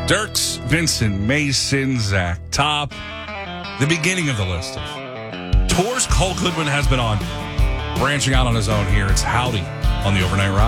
Dirks, Vincent, Mason, Zach, Top. The beginning of the list of tours Cole Goodwin has been on. Branching out on his own here. It's Howdy on the Overnight Ride.